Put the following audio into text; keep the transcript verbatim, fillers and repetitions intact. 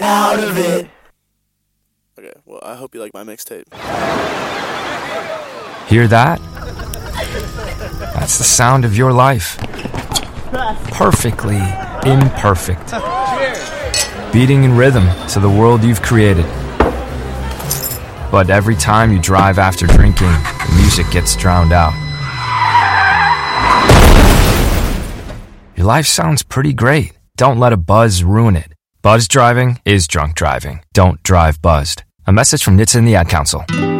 out of it. Okay, well, I hope you like my mixtape. Hear that? That's the sound of your life. Perfectly imperfect. Beating in rhythm to the world you've created. But every time you drive after drinking, the music gets drowned out. Your life sounds pretty great. Don't let a buzz ruin it. Buzz driving is drunk driving. Don't drive buzzed. A message from N H T S A and the Ad Council.